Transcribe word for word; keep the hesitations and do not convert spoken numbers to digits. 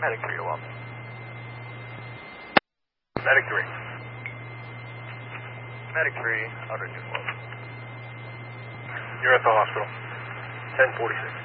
Medic three oh one. Medic three. Medic three, under two twelve. You're at the hospital. ten forty-six.